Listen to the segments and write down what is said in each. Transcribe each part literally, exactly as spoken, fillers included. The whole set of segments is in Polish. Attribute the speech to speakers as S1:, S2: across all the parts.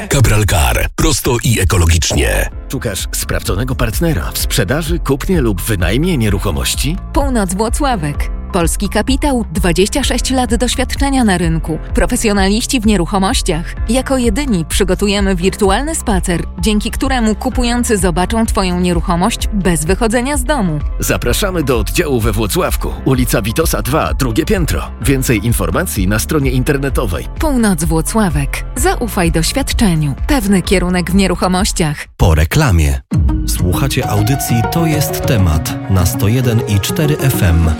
S1: Cabral Car. Prosto i ekologicznie.
S2: Szukasz sprawdzonego partnera w sprzedaży, kupnie lub wynajmie nieruchomości?
S3: Północ Włocławek. Polski kapitał, dwadzieścia sześć lat doświadczenia na rynku, profesjonaliści w nieruchomościach. Jako jedyni przygotujemy wirtualny spacer, dzięki któremu kupujący zobaczą Twoją nieruchomość bez wychodzenia z domu.
S2: Zapraszamy do oddziału we Włocławku, ulica Witosa dwa, drugie piętro. Więcej informacji na stronie internetowej.
S3: Północ Włocławek. Zaufaj doświadczeniu. Pewny kierunek w nieruchomościach.
S4: Po reklamie. Słuchacie audycji To jest temat na sto jeden i cztery F M.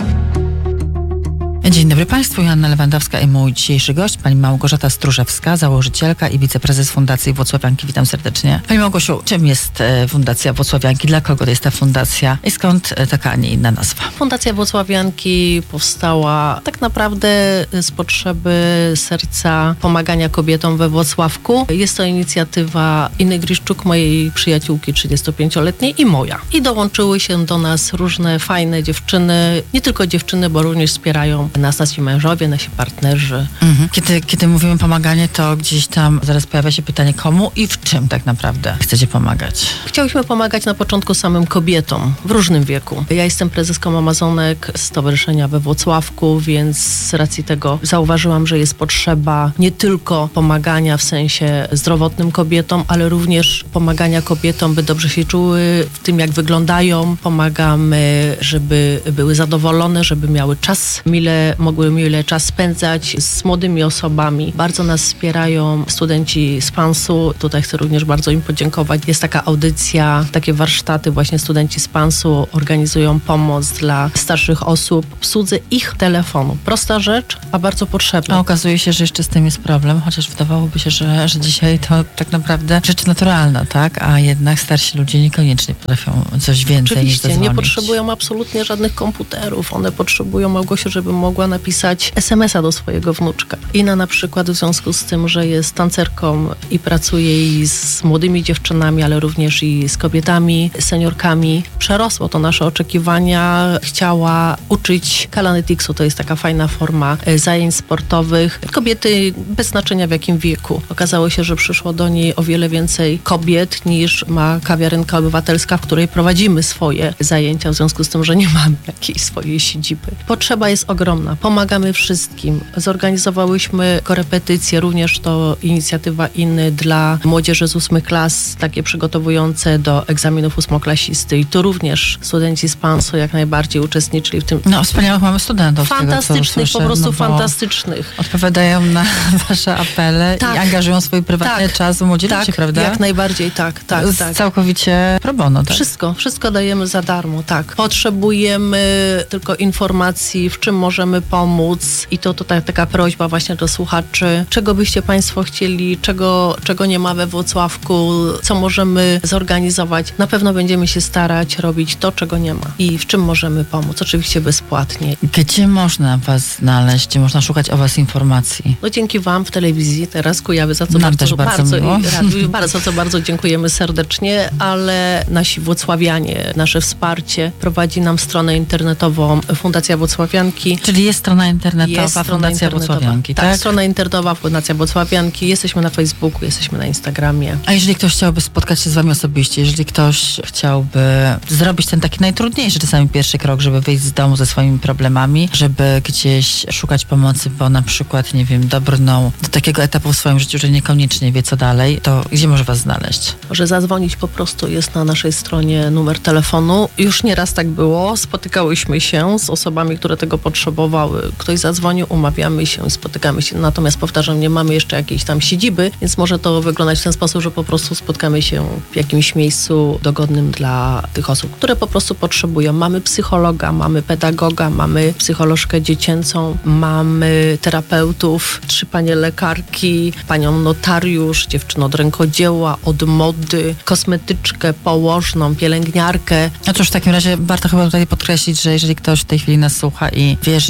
S5: Dzień dobry Państwu, Joanna Lewandowska i mój dzisiejszy gość, pani Małgorzata Stróżewska, założycielka i wiceprezes Fundacji Włocławianki. Witam serdecznie. Pani Małgosiu, czym jest e, Fundacja Włocławianki? Dla kogo to jest ta fundacja? I skąd e, taka, a nie inna nazwa?
S6: Fundacja Włocławianki powstała tak naprawdę z potrzeby serca pomagania kobietom we Włocławku. Jest to inicjatywa Inny Griszczuk, mojej przyjaciółki trzydziestopięcioletniej i moja. I dołączyły się do nas różne fajne dziewczyny, nie tylko dziewczyny, bo również wspierają nas, nasi mężowie, nasi partnerzy.
S5: Mhm. Kiedy, kiedy mówimy pomaganie, to gdzieś tam zaraz pojawia się pytanie, komu i w czym tak naprawdę chcecie pomagać?
S6: Chciałyśmy pomagać na początku samym kobietom w różnym wieku. Ja jestem prezeską Amazonek Stowarzyszenia we Włocławku, więc z racji tego zauważyłam, że jest potrzeba nie tylko pomagania w sensie zdrowotnym kobietom, ale również pomagania kobietom, by dobrze się czuły w tym, jak wyglądają. Pomagamy, żeby były zadowolone, żeby miały czas mile mogły mile czas spędzać z młodymi osobami. Bardzo nas wspierają studenci z PANS-u. Tutaj chcę również bardzo im podziękować. Jest taka audycja, takie warsztaty, właśnie studenci z PANS-u organizują pomoc dla starszych osób w obsłudze ich telefonu. Prosta rzecz, a bardzo potrzebna.
S5: A okazuje się, że jeszcze z tym jest problem, chociaż wydawałoby się, że, że dzisiaj to tak naprawdę rzecz naturalna, tak? A jednak starsi ludzie niekoniecznie potrafią coś więcej
S6: Oczywiście,
S5: niż zadzwonić.
S6: nie potrzebują absolutnie żadnych komputerów. One potrzebują, Małgosiu, żeby mogła napisać es em es a do swojego wnuczka. Ina na przykład w związku z tym, że jest tancerką i pracuje i z młodymi dziewczynami, ale również i z kobietami, seniorkami, przerosło to nasze oczekiwania. Chciała uczyć Kalanetics-u, to jest taka fajna forma zajęć sportowych. Kobiety bez znaczenia w jakim wieku. Okazało się, że przyszło do niej o wiele więcej kobiet niż ma kawiarenka obywatelska, w której prowadzimy swoje zajęcia, w związku z tym, że nie mamy jakiejś swojej siedziby. Potrzeba jest ogromna. Pomagamy wszystkim. Zorganizowałyśmy korepetycje, również to inicjatywa Inny dla młodzieży z ósmych klas, takie przygotowujące do egzaminów ósmoklasisty. I tu również studenci z PANS-u jak najbardziej uczestniczyli w tym.
S5: No, wspaniałych mamy studentów.
S6: Fantastycznych,
S5: tego, co
S6: po prostu
S5: no,
S6: fantastycznych.
S5: Odpowiadają na wasze apele
S6: tak,
S5: i angażują swój prywatny
S6: tak,
S5: czas w młodzieży,
S6: tak,
S5: prawda?
S6: Jak najbardziej, tak, tak, tak.
S5: Całkowicie pro bono, tak?
S6: Wszystko, wszystko dajemy za darmo, tak. Potrzebujemy tylko informacji, w czym możemy pomóc i to tutaj taka prośba właśnie do słuchaczy, czego byście Państwo chcieli, czego, czego nie ma we Włocławku, co możemy zorganizować. Na pewno będziemy się starać robić to, czego nie ma i w czym możemy pomóc, oczywiście bezpłatnie.
S5: Gdzie można was znaleźć, gdzie można szukać o was informacji?
S6: No dzięki Wam w telewizji teraz Kujawy, za co
S5: Nam
S6: bardzo,
S5: też bardzo,
S6: bardzo,
S5: miło.
S6: i radiu, bardzo, co bardzo dziękujemy serdecznie, ale nasi włocławianie, nasze wsparcie prowadzi nam stronę internetową Fundacja Włocławianki.
S5: Czyli jest strona internetowa
S6: Jest strona
S5: Fundacja
S6: internetowa.
S5: Włocławianki,
S6: tak?
S5: tak?
S6: Strona internetowa Fundacja Włocławianki. Jesteśmy na Facebooku, jesteśmy na Instagramie.
S5: A jeżeli ktoś chciałby spotkać się z wami osobiście, jeżeli ktoś chciałby zrobić ten taki najtrudniejszy czasami pierwszy krok, żeby wyjść z domu ze swoimi problemami, żeby gdzieś szukać pomocy, bo na przykład, nie wiem, dobrnął do takiego etapu w swoim życiu, że niekoniecznie wie co dalej, to gdzie może was znaleźć?
S6: Może zadzwonić po prostu, jest na naszej stronie numer telefonu. Już nieraz tak było, spotykałyśmy się z osobami, które tego potrzebowały. Ktoś zadzwonił, umawiamy się, spotykamy się. Natomiast powtarzam, nie mamy jeszcze jakiejś tam siedziby, więc może to wyglądać w ten sposób, że po prostu spotkamy się w jakimś miejscu dogodnym dla tych osób, które po prostu potrzebują. Mamy psychologa, mamy pedagoga, mamy psycholożkę dziecięcą, mamy terapeutów, trzy panie lekarki, panią notariusz, dziewczynę od rękodzieła, od mody, kosmetyczkę, położną, pielęgniarkę.
S5: No cóż, w takim razie warto chyba tutaj podkreślić, że jeżeli ktoś w tej chwili nas słucha i wie, że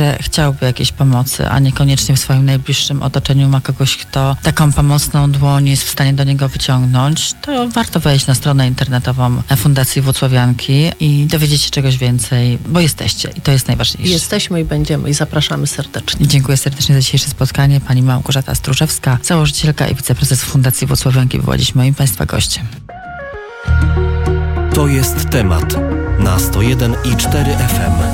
S5: że chciałby jakiejś pomocy, a niekoniecznie w swoim najbliższym otoczeniu ma kogoś, kto taką pomocną dłoń jest w stanie do niego wyciągnąć, to warto wejść na stronę internetową Fundacji Włocławianki i dowiedzieć się czegoś więcej, bo jesteście i to jest najważniejsze.
S6: Jesteśmy i będziemy i zapraszamy serdecznie.
S5: Dziękuję serdecznie za dzisiejsze spotkanie. Pani Małgorzata Stróżewska, założycielka i wiceprezes Fundacji Włocławianki, była dziś moim Państwa gościem.
S4: To jest temat na sto jeden i cztery F M.